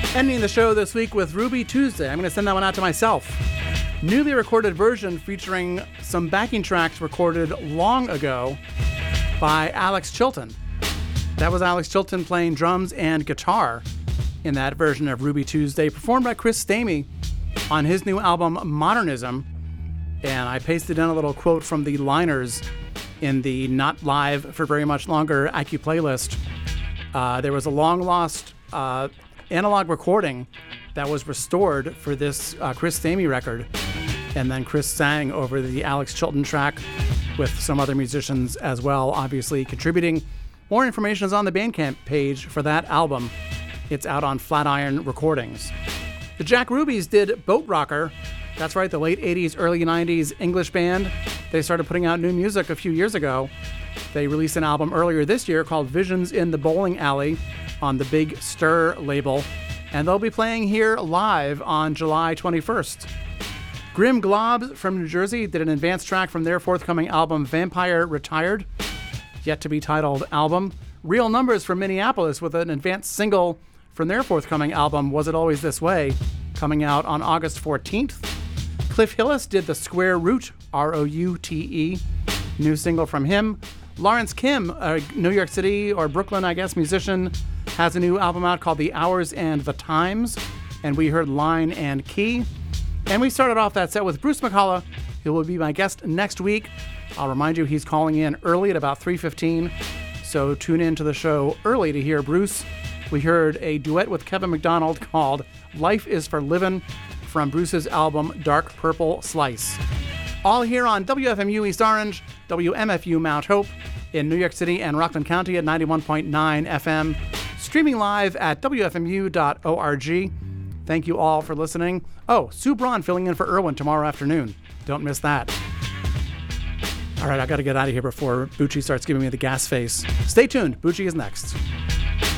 Ending the show this week with Ruby Tuesday. I'm going to send that one out to myself. Newly recorded version featuring some backing tracks recorded long ago by Alex Chilton. That was Alex Chilton playing drums and guitar in that version of Ruby Tuesday, performed by Chris Stamey on his new album Modernism. And I pasted in a little quote from the liners in the Not Live for Very Much Longer IQ playlist. There was a long-lost analog recording that was restored for this Chris Stamey record. And then Chris sang over the Alex Chilton track with some other musicians as well, obviously contributing. More information is on the Bandcamp page for that album. It's out on Flatiron Recordings. The Jack Rubies did Boat Rocker. That's right, the late 80s, early 90s English band. They started putting out new music a few years ago. They released an album earlier this year called Visions in the Bowling Alley on the Big Stir label. And they'll be playing here live on July 21st. Grim Globs from New Jersey did an advanced track from their forthcoming album Vampire Retired, yet to be titled album. Real Numbers from Minneapolis with an advanced single from their forthcoming album Was It Always This Way, coming out on August 14th. Cliff Hillis did The Square Root, R-O-U-T-E, new single from him. Lawrence Kim, a New York City or Brooklyn, I guess, musician, has a new album out called The Hours and the Times, and we heard Line and Key. And we started off that set with Bruce McCullough, who will be my guest next week. I'll remind you he's calling in early at about 3:15, so tune in to the show early to hear Bruce. We heard a duet with Kevin McDonald called Life is for Livin' from Bruce's album Dark Purple Slice. All here on WFMU East Orange, WMFU Mount Hope in New York City and Rockland County at 91.9 FM. Streaming live at WFMU.org. Thank you all for listening. Oh, Sue Braun filling in for Irwin tomorrow afternoon. Don't miss that. All right, I got to get out of here before Bucci starts giving me the gas face. Stay tuned. Bucci is next.